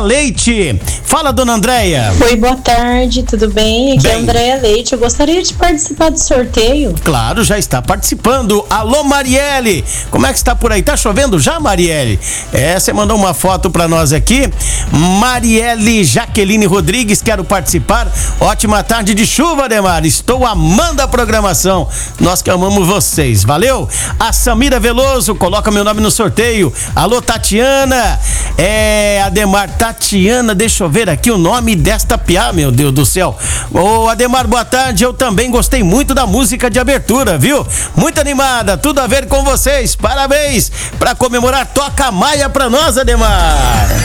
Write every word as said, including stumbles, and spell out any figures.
Leite. Fala, dona Andréia. Oi, boa tarde, tudo bem? Aqui Bem. é a Andréia Leite. Eu gostaria de participar do sorteio. Claro, já está participando. Alô, Marielle. Como é que está por aí? Tá chovendo já, Marielle? É, você mandou uma foto pra nós aqui. Marielle Jaqueline Rodrigues, quero participar. Ótima tarde de chuva, Ademar. Estou amando a programação. Nós que amamos vocês. Valeu? A Samira Veloso, coloca meu nome no sorteio. Alô, Tatiana. É, Ademar, Tatiana, deixa eu ver aqui o nome desta piá, meu Deus do céu. Ô, Ademar, boa tarde. Eu também gostei muito da música de abertura, viu? Muito animada, tudo a ver com vocês. Parabéns. Pra comemorar, toca a Maia pra nós, Ademar.